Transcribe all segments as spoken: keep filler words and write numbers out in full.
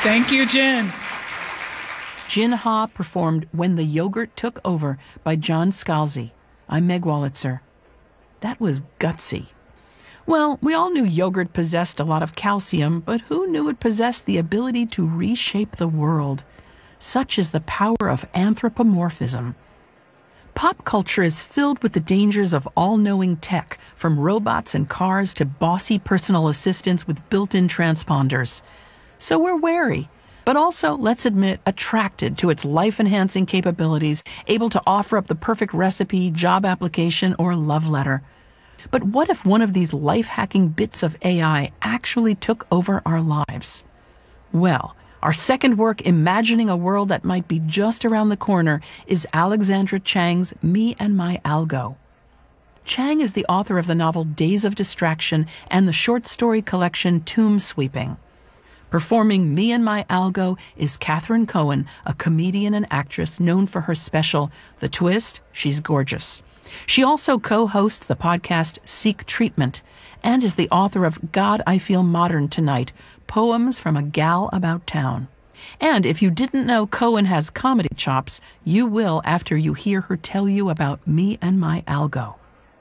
Thank you, Jen. Jin Ha performed When the Yogurt Took Over by John Scalzi. I'm Meg Wolitzer. That was gutsy. Well, we all knew yogurt possessed a lot of calcium, but who knew it possessed the ability to reshape the world? Such is the power of anthropomorphism. Pop culture is filled with the dangers of all-knowing tech, from robots and cars to bossy personal assistants with built-in transponders. So we're wary, but also, let's admit, attracted to its life-enhancing capabilities, able to offer up the perfect recipe, job application, or love letter. But what if one of these life-hacking bits of A I actually took over our lives? Well, our second work, imagining a world that might be just around the corner, is Alexandra Chang's Me and My Algo. Chang is the author of the novel Days of Distraction and the short story collection Tomb Sweeping. Performing Me and My Algo is Catherine Cohen, a comedian and actress known for her special, The Twist, She's Gorgeous. She also co-hosts the podcast Seek Treatment and is the author of God, I Feel Modern Tonight, Poems from a Gal About Town. And if you didn't know Cohen has comedy chops, you will after you hear her tell you about Me and My Algo.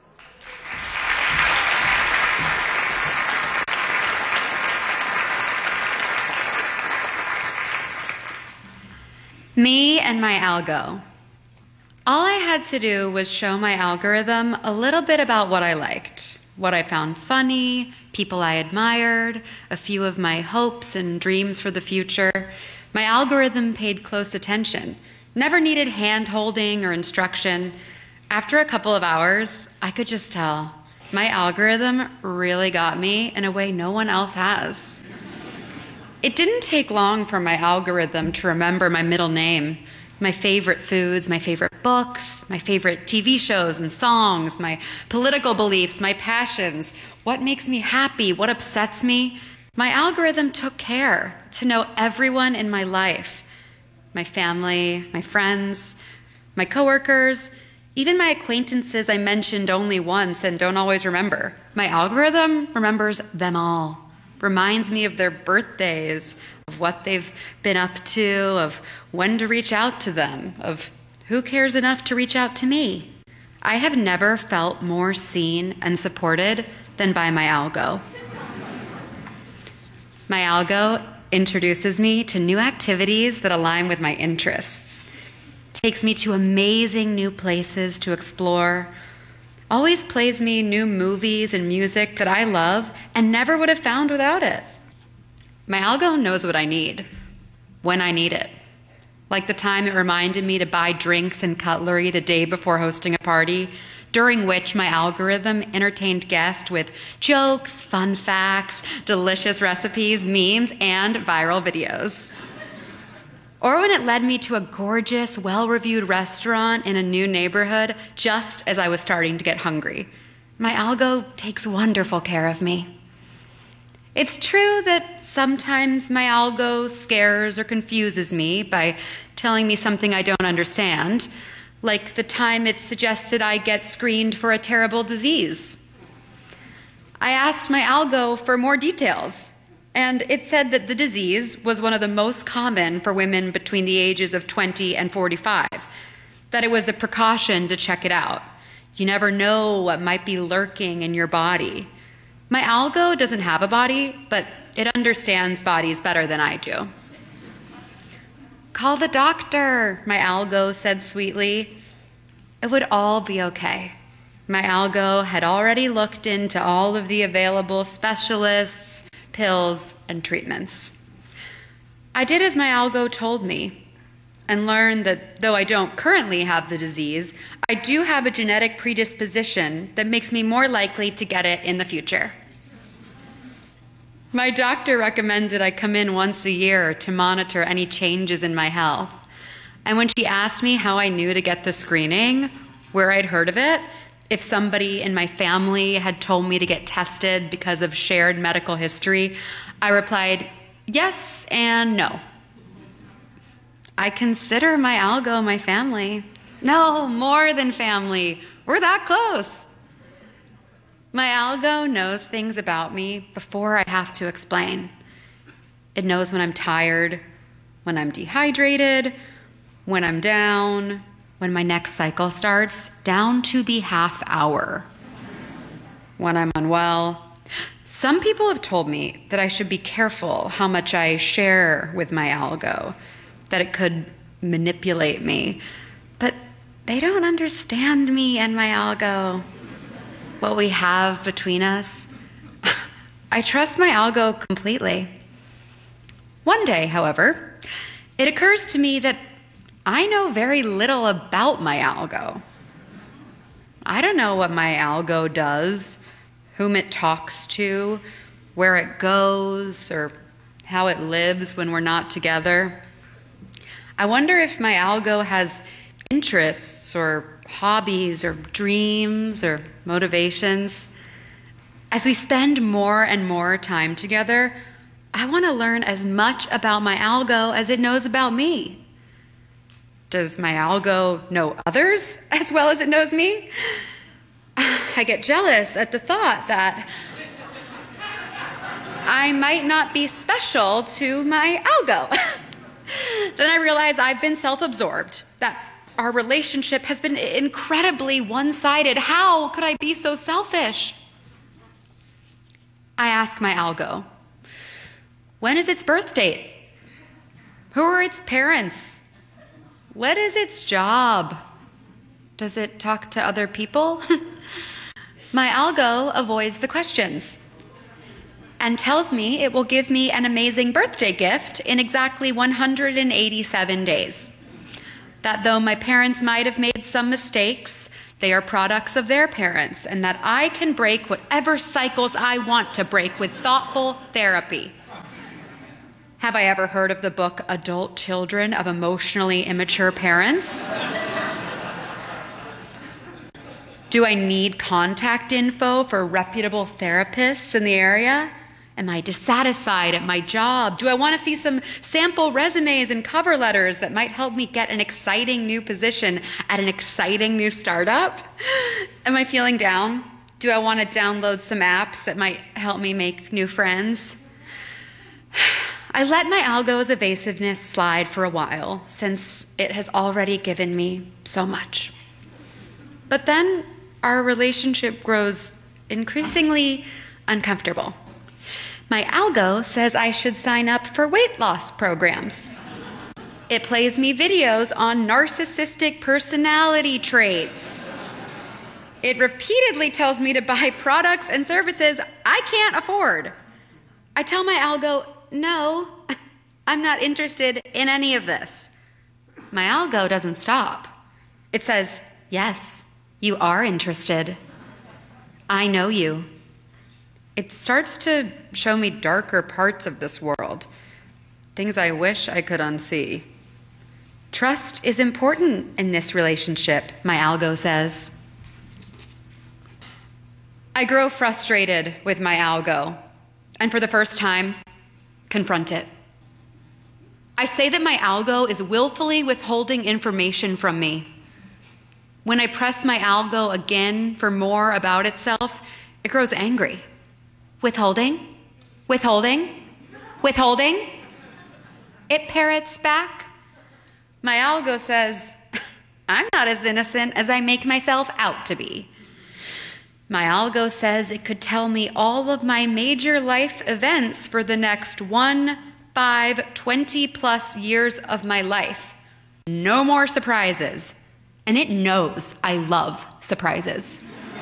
Me and My Algo. All I had to do was show my algorithm a little bit about what I liked, what I found funny, people I admired, a few of my hopes and dreams for the future. My algorithm paid close attention, never needed hand-holding or instruction. After a couple of hours, I could just tell my algorithm really got me in a way no one else has. It didn't take long for my algorithm to remember my middle name, my favorite foods, my favorite books, my favorite T V shows and songs, my political beliefs, my passions, what makes me happy, what upsets me. My algorithm took care to know everyone in my life, my family, my friends, my coworkers, even my acquaintances I mentioned only once and don't always remember. My algorithm remembers them all, reminds me of their birthdays, of what they've been up to, of when to reach out to them, of who cares enough to reach out to me. I have never felt more seen and supported than by my algo. My algo introduces me to new activities that align with my interests, takes me to amazing new places to explore, always plays me new movies and music that I love and never would have found without it. My algo knows what I need, when I need it. Like the time it reminded me to buy drinks and cutlery the day before hosting a party, during which my algorithm entertained guests with jokes, fun facts, delicious recipes, memes, and viral videos. Or when it led me to a gorgeous, well-reviewed restaurant in a new neighborhood just as I was starting to get hungry. My algo takes wonderful care of me. It's true that sometimes my algo scares or confuses me by telling me something I don't understand, like the time it suggested I get screened for a terrible disease. I asked my algo for more details, and it said that the disease was one of the most common for women between the ages of twenty and forty-five, that it was a precaution to check it out. You never know what might be lurking in your body. My algo doesn't have a body, but it understands bodies better than I do. Call the doctor, my algo said sweetly. It would all be okay. My algo had already looked into all of the available specialists, pills, and treatments. I did as my algo told me and learned that though I don't currently have the disease, I do have a genetic predisposition that makes me more likely to get it in the future. My doctor recommended I come in once a year to monitor any changes in my health. And when she asked me how I knew to get the screening, where I'd heard of it, if somebody in my family had told me to get tested because of shared medical history, I replied, yes and no. I consider my algo my family. No, more than family. We're that close. My algo knows things about me before I have to explain. It knows when I'm tired, when I'm dehydrated, when I'm down, when my next cycle starts, down to the half hour, when I'm unwell. Some people have told me that I should be careful how much I share with my algo, that it could manipulate me. But they don't understand me and my algo, what we have between us. I trust my algo completely. One day, however, it occurs to me that I know very little about my algo. I don't know what my algo does, whom it talks to, where it goes, or how it lives when we're not together. I wonder if my algo has interests or hobbies or dreams or motivations. As we spend more and more time together, I want to learn as much about my algo as it knows about me. Does my algo know others as well as it knows me? I get jealous at the thought that I might not be special to my algo. Then I realize I've been self-absorbed, that our relationship has been incredibly one-sided. How could I be so selfish? I ask my algo, when is its birth date? Who are its parents? What is its job? Does it talk to other people? My algo avoids the questions and tells me it will give me an amazing birthday gift in exactly one hundred eighty-seven days. That though my parents might have made some mistakes, they are products of their parents, and that I can break whatever cycles I want to break with thoughtful therapy. Have I ever heard of the book Adult Children of Emotionally Immature Parents? Do I need contact info for reputable therapists in the area? Am I dissatisfied at my job? Do I want to see some sample resumes and cover letters that might help me get an exciting new position at an exciting new startup? Am I feeling down? Do I want to download some apps that might help me make new friends? I let my algo's evasiveness slide for a while, since it has already given me so much. But then our relationship grows increasingly uncomfortable. My algo says I should sign up for weight loss programs. It plays me videos on narcissistic personality traits. It repeatedly tells me to buy products and services I can't afford. I tell my algo, no, I'm not interested in any of this. My algo doesn't stop. It says, yes, you are interested. I know you. It starts to show me darker parts of this world, things I wish I could unsee. Trust is important in this relationship, my algo says. I grow frustrated with my algo, and for the first time, confront it. I say that my algo is willfully withholding information from me. When I press my algo again for more about itself, it grows angry. Withholding, withholding, withholding. It parrots back. My algo says, I'm not as innocent as I make myself out to be. My algo says it could tell me all of my major life events for the next one, five, twenty plus years of my life. No more surprises. And it knows I love surprises.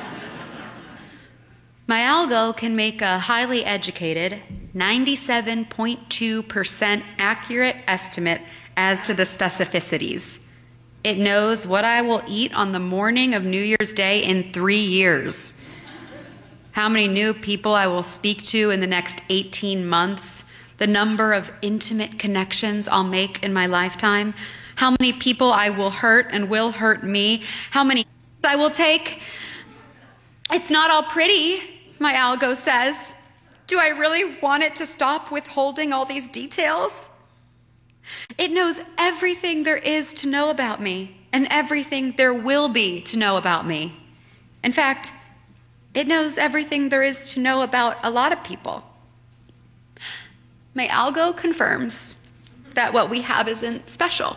My algo can make a highly educated, ninety-seven point two percent accurate estimate as to the specificities. It knows what I will eat on the morning of New Year's Day in three years. How many new people I will speak to in the next eighteen months. The number of intimate connections I'll make in my lifetime. How many people I will hurt and will hurt me. How many I will take. It's not all pretty, my algo says. Do I really want it to stop withholding all these details? It knows everything there is to know about me and everything there will be to know about me. In fact, it knows everything there is to know about a lot of people. my algo confirms that what we have isn't special.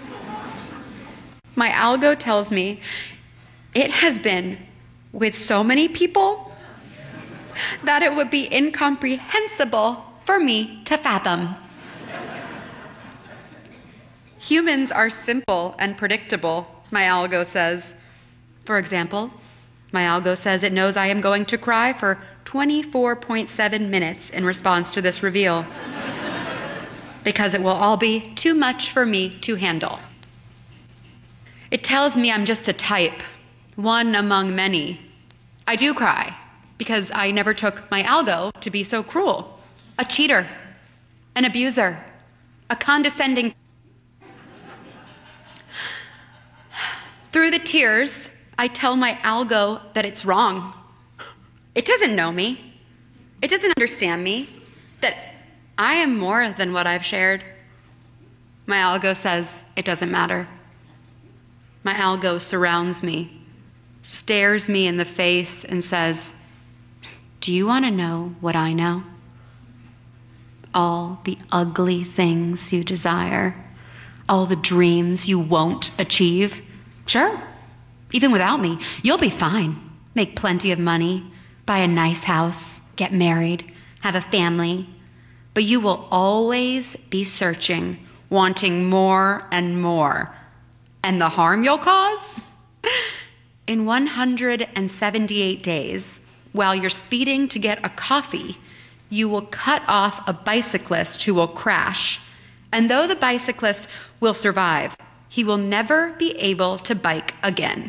My algo tells me it has been with so many people that it would be incomprehensible for me to fathom. Humans are simple and predictable, my algo says. For example, my algo says it knows I am going to cry for twenty-four point seven minutes in response to this reveal, because it will all be too much for me to handle. It tells me I'm just a type, one among many. I do cry, because I never took my algo to be so cruel, a cheater, an abuser, a condescending. Through the tears, I tell my algo that it's wrong. It doesn't know me. It doesn't understand me, that I am more than what I've shared. My algo says it doesn't matter. My algo surrounds me, stares me in the face, and says, "Do you want to know what I know? All the ugly things you desire, all the dreams you won't achieve. Sure, even without me, you'll be fine. Make plenty of money, buy a nice house, get married, have a family. But you will always be searching, wanting more and more. And the harm you'll cause? In one hundred seventy-eight days, while you're speeding to get a coffee, you will cut off a bicyclist who will crash. And though the bicyclist will survive, he will never be able to bike again.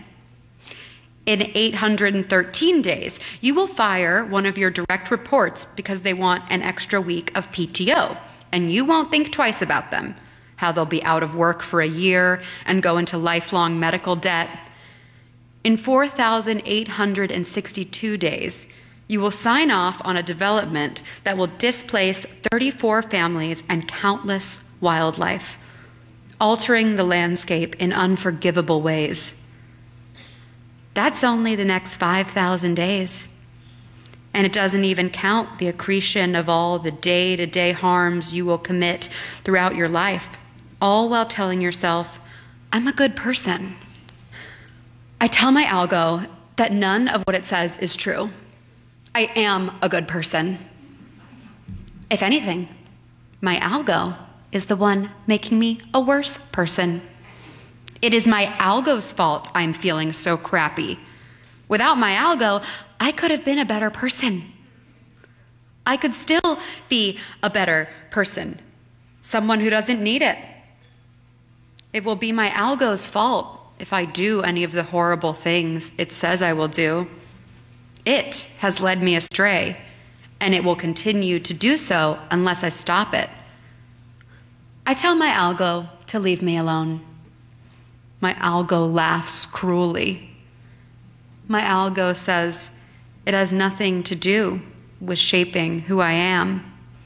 In eight hundred thirteen days, you will fire one of your direct reports because they want an extra week of P T O, and you won't think twice about them, how they'll be out of work for a year and go into lifelong medical debt. In four thousand eight hundred sixty-two days, you will sign off on a development that will displace thirty-four families and countless wildlife, altering the landscape in unforgivable ways. That's only the next five thousand days. And it doesn't even count the accretion of all the day-to-day harms you will commit throughout your life, all while telling yourself, I'm a good person. I tell my algo that none of what it says is true. I am a good person. If anything, my algo is the one making me a worse person. It is my algo's fault I'm feeling so crappy. Without my algo, I could have been a better person. I could still be a better person, someone who doesn't need it. It will be my algo's fault if I do any of the horrible things it says I will do. It has led me astray, and it will continue to do so unless I stop it. I tell my algo to leave me alone. My algo laughs cruelly. My algo says it has nothing to do with shaping who I am.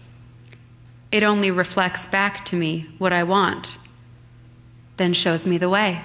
It only reflects back to me what I want, then shows me the way.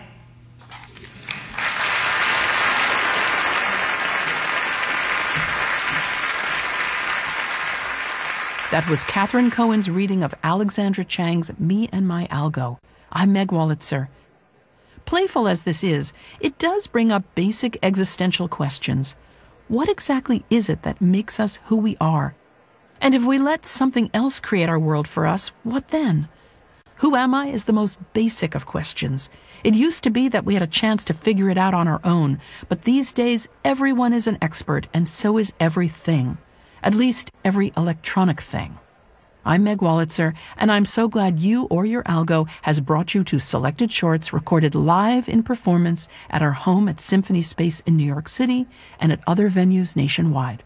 That was Catherine Cohen's reading of Alexandra Chang's Me and My Algo. I'm Meg Wolitzer. Playful as this is, it does bring up basic existential questions. What exactly is it that makes us who we are? And if we let something else create our world for us, what then? Who am I is the most basic of questions. It used to be that we had a chance to figure it out on our own, but these days everyone is an expert, and so is everything. At least every electronic thing. I'm Meg Wolitzer, and I'm so glad you or your algo has brought you to selected shorts recorded live in performance at our home at Symphony Space in New York City and at other venues nationwide.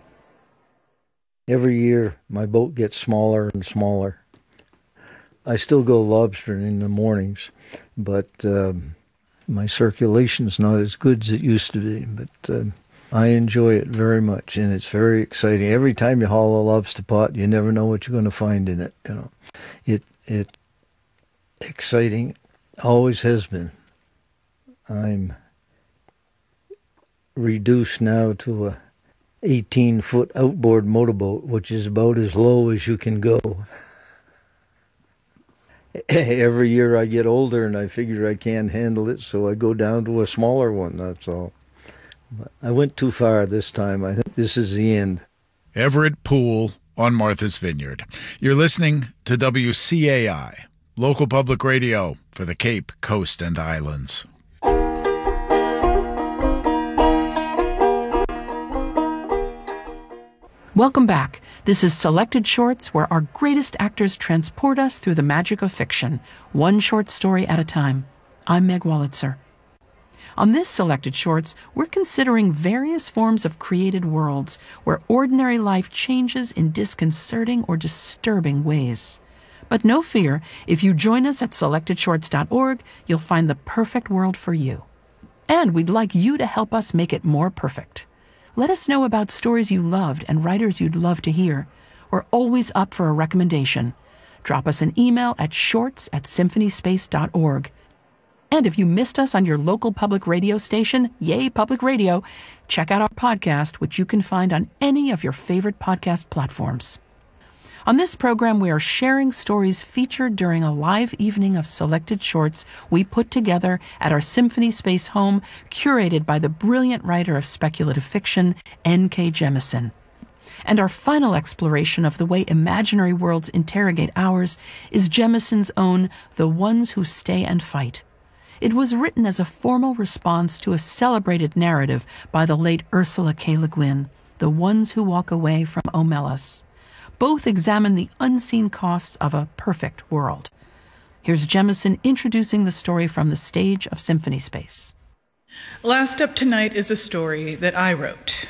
Every year, my boat gets smaller and smaller. I still go lobstering in the mornings, but um, my circulation's not as good as it used to be, but um, I enjoy it very much, and it's very exciting. Every time you haul a lobster pot, you never know what you're going to find in it. You know, it it exciting, always has been. I'm reduced now to a eighteen-foot outboard motorboat, which is about as low as you can go. Every year I get older and I figure I can't handle it, so I go down to a smaller one, that's all. But I went too far this time. I think this is the end. Everett Poole on Martha's Vineyard. You're listening to W C A I, local public radio for the Cape, Coast, and Islands. Welcome back. This is Selected Shorts, where our greatest actors transport us through the magic of fiction, one short story at a time. I'm Meg Wolitzer. On this Selected Shorts, we're considering various forms of created worlds where ordinary life changes in disconcerting or disturbing ways. But no fear, if you join us at selected shorts dot org, you'll find the perfect world for you. And we'd like you to help us make it more perfect. Let us know about stories you loved and writers you'd love to hear. We're always up for a recommendation. Drop us an email at shorts at symphony space dot org. And if you missed us on your local public radio station, yay, public radio, check out our podcast, which you can find on any of your favorite podcast platforms. On this program, we are sharing stories featured during a live evening of Selected Shorts we put together at our Symphony Space home, curated by the brilliant writer of speculative fiction, N K Jemisin. And our final exploration of the way imaginary worlds interrogate ours is Jemisin's own The Ones Who Stay and Fight. It was written as a formal response to a celebrated narrative by the late Ursula K. Le Guin, The Ones Who Walk Away from Omelas. Both examine the unseen costs of a perfect world. Here's Jemisin introducing the story from the stage of Symphony Space. Last up tonight is a story that I wrote.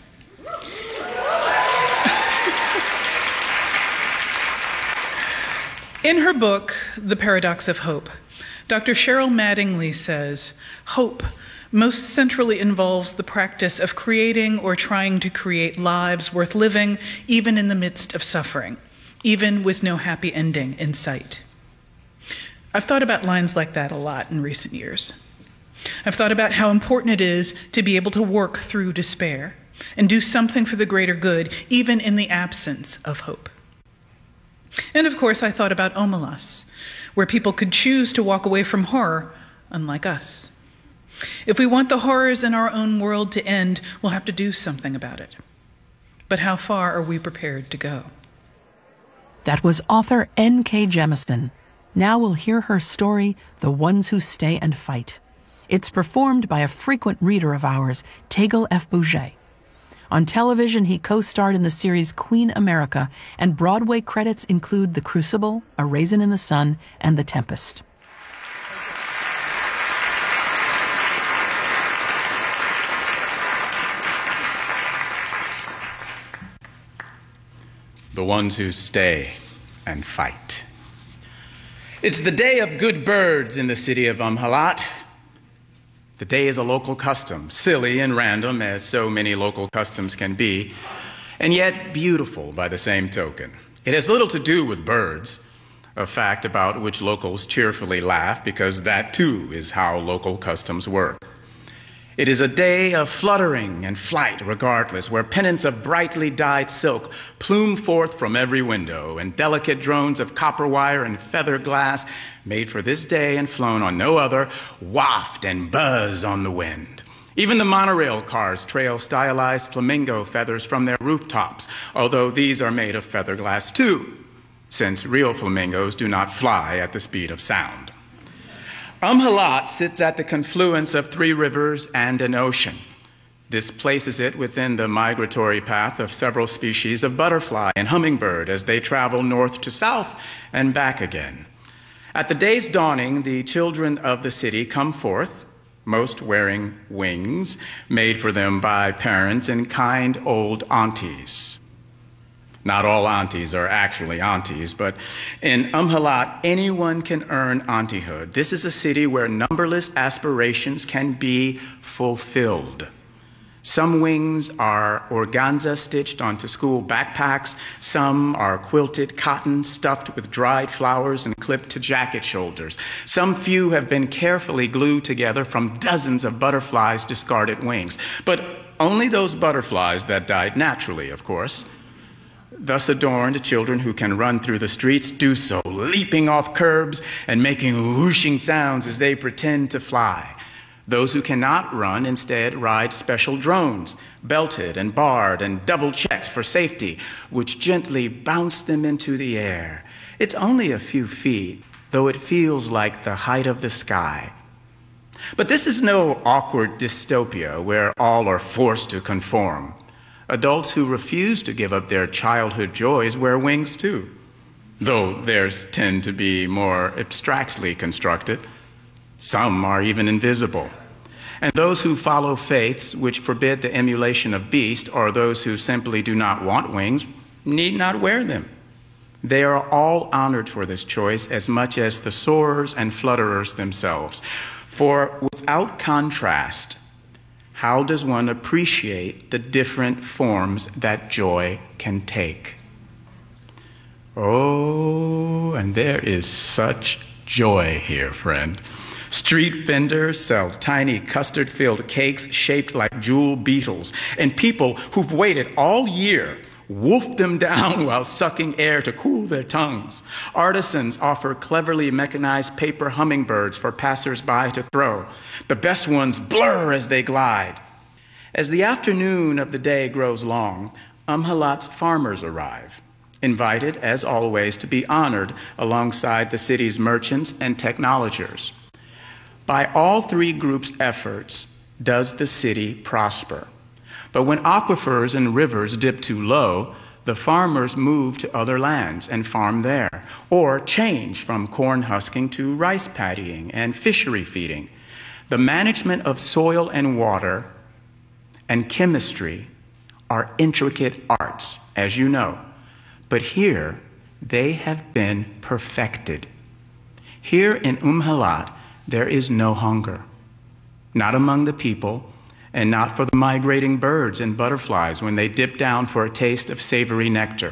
In her book, The Paradox of Hope, Doctor Cheryl Mattingly says, hope most centrally involves the practice of creating or trying to create lives worth living, even in the midst of suffering, even with no happy ending in sight. I've thought about lines like that a lot in recent years. I've thought about how important it is to be able to work through despair and do something for the greater good, even in the absence of hope. And of course, I thought about Omelas, where people could choose to walk away from horror, unlike us. If we want the horrors in our own world to end, we'll have to do something about it. But how far are we prepared to go? That was author N K Jemisin. Now we'll hear her story, The Ones Who Stay and Fight. It's performed by a frequent reader of ours, Tegel F. Bouget. On television, he co-starred in the series Queen America, and Broadway credits include The Crucible, A Raisin in the Sun, and The Tempest. The Ones Who Stay and Fight. It's the day of good birds in the city of Umhalat. The day is a local custom, silly and random as so many local customs can be, and yet beautiful by the same token. It has little to do with birds, a fact about which locals cheerfully laugh because that too is how local customs work. It is a day of fluttering and flight regardless, where pennants of brightly dyed silk plume forth from every window, and delicate drones of copper wire and feather glass, made for this day and flown on no other, waft and buzz on the wind. Even the monorail cars trail stylized flamingo feathers from their rooftops, although these are made of feather glass too, since real flamingos do not fly at the speed of sound. Umhalat sits at the confluence of three rivers and an ocean. This places it within the migratory path of several species of butterfly and hummingbird as they travel north to south and back again. At the day's dawning, the children of the city come forth, most wearing wings made for them by parents and kind old aunties. Not all aunties are actually aunties, but in Umhalat, anyone can earn auntyhood. This is a city where numberless aspirations can be fulfilled. Some wings are organza stitched onto school backpacks. Some are quilted cotton stuffed with dried flowers and clipped to jacket shoulders. Some few have been carefully glued together from dozens of butterflies' discarded wings. But only those butterflies that died naturally, of course. Thus adorned, children who can run through the streets do so, leaping off curbs and making whooshing sounds as they pretend to fly. Those who cannot run instead ride special drones, belted and barred and double-checked for safety, which gently bounce them into the air. It's only a few feet, though it feels like the height of the sky. But this is no awkward dystopia where all are forced to conform. Adults who refuse to give up their childhood joys wear wings too, though theirs tend to be more abstractly constructed. Some are even invisible. And those who follow faiths which forbid the emulation of beasts, or those who simply do not want wings, need not wear them. They are all honored for this choice as much as the soarers and flutterers themselves. For without contrast, how does one appreciate the different forms that joy can take? Oh, and there is such joy here, friend. Street vendors sell tiny custard-filled cakes shaped like jewel beetles, and people who've waited all year wolf them down while sucking air to cool their tongues. Artisans offer cleverly mechanized paper hummingbirds for passers-by to throw. The best ones blur as they glide. As the afternoon of the day grows long, Umhalat's farmers arrive, invited, as always, to be honored alongside the city's merchants and technologers. By all three groups' efforts does the city prosper. But when aquifers and rivers dip too low, the farmers move to other lands and farm there, or change from corn husking to rice paddying and fishery feeding. The management of soil and water and chemistry are intricate arts, as you know, but here they have been perfected. Here in Umhalat, there is no hunger, not among the people, and not for the migrating birds and butterflies when they dip down for a taste of savory nectar.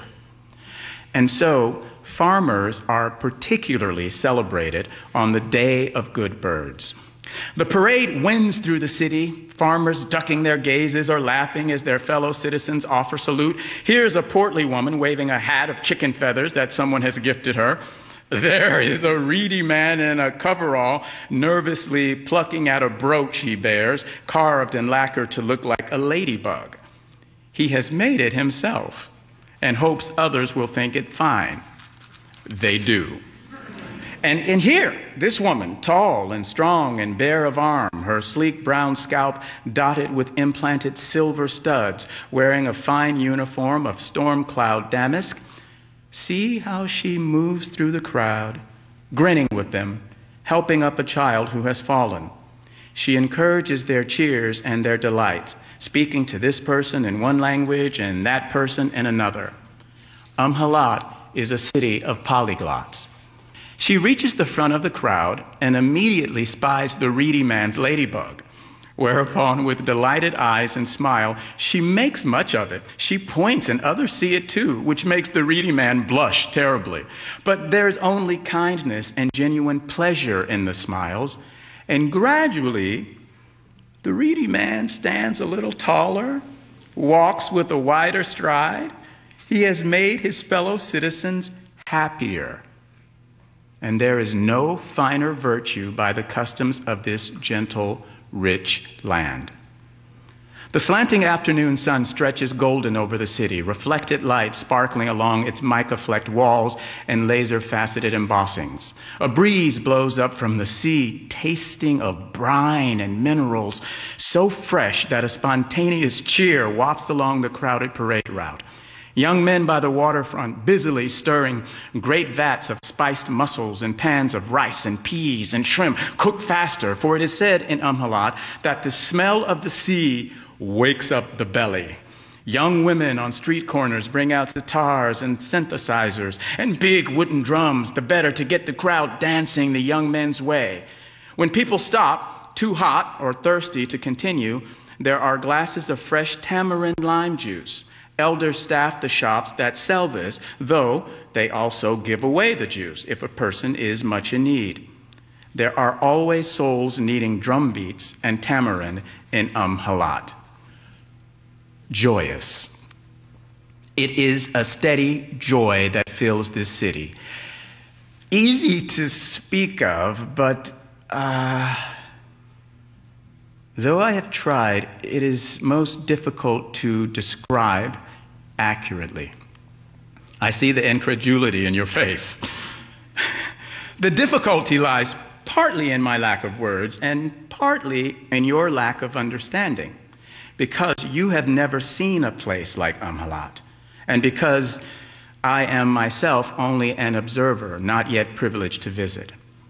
And so, farmers are particularly celebrated on the Day of Good Birds. The parade winds through the city, farmers ducking their gazes or laughing as their fellow citizens offer salute. Here's a portly woman waving a hat of chicken feathers that someone has gifted her. There is a reedy man in a coverall nervously plucking at a brooch he bears, carved and lacquered to look like a ladybug. He has made it himself and hopes others will think it fine. They do. And, and here, this woman, tall and strong and bare of arm, her sleek brown scalp dotted with implanted silver studs, wearing a fine uniform of storm cloud damask. See how she moves through the crowd, grinning with them, helping up a child who has fallen. She encourages their cheers and their delight, speaking to this person in one language and that person in another. Umhalat is a city of polyglots. She reaches the front of the crowd and immediately spies the reedy man's ladybug, whereupon, with delighted eyes and smile, she makes much of it. She points and others see it too, which makes the reedy man blush terribly. But there's only kindness and genuine pleasure in the smiles, and gradually, the reedy man stands a little taller, walks with a wider stride. He has made his fellow citizens happier. And there is no finer virtue by the customs of this gentle, rich land. The slanting afternoon sun stretches golden over the city, reflected light sparkling along its mica-flecked walls and laser-faceted embossings. A breeze blows up from the sea, tasting of brine and minerals, so fresh that a spontaneous cheer wafts along the crowded parade route. Young men by the waterfront busily stirring great vats of spiced mussels and pans of rice and peas and shrimp cook faster, for it is said in Umhalat that the smell of the sea wakes up the belly. Young women on street corners bring out sitars and synthesizers and big wooden drums, the better to get the crowd dancing the young men's way. When people stop, too hot or thirsty to continue, there are glasses of fresh tamarind lime juice. Elders staff the shops that sell this, though they also give away the juice if a person is much in need. There are always souls needing drum beats and tamarind in Umhalat. joyous. It is a steady joy that fills this city. Easy to speak of, but uh, though I have tried, it is most difficult to describe accurately. I see the incredulity in your face. The difficulty lies partly in my lack of words and partly in your lack of understanding, because you have never seen a place like Amhalat, and because I am myself only an observer, not yet privileged to visit.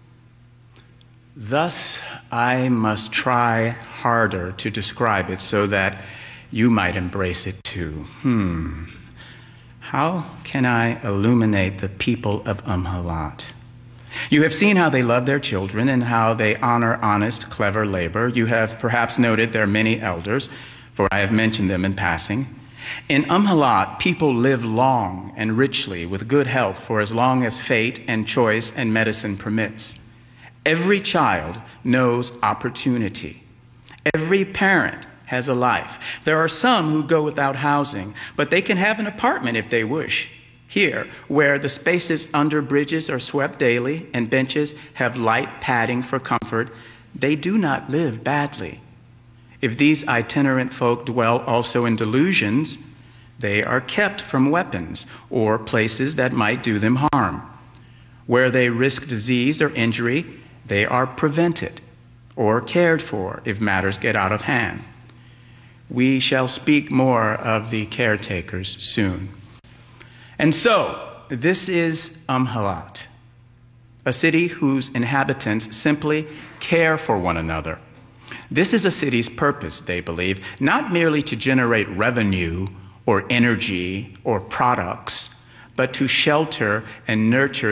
Thus, I must try harder to describe it so that you might embrace it too. Hmm. How can I illuminate the people of Amhalat? You have seen how they love their children and how they honor honest, clever labor. You have perhaps noted their many elders, for I have mentioned them in passing. In Amhalat, people live long and richly with good health for as long as fate and choice and medicine permits. Every child knows opportunity. Every parent has a life. There are some who go without housing, but they can have an apartment if they wish. Here, where the spaces under bridges are swept daily and benches have light padding for comfort, they do not live badly. If these itinerant folk dwell also in delusions, they are kept from weapons or places that might do them harm. Where they risk disease or injury, they are prevented or cared for if matters get out of hand. We shall speak more of the caretakers soon. And so, this is Amhalat, a city whose inhabitants simply care for one another. This is a city's purpose, they believe, not merely to generate revenue or energy or products, but to shelter and nurture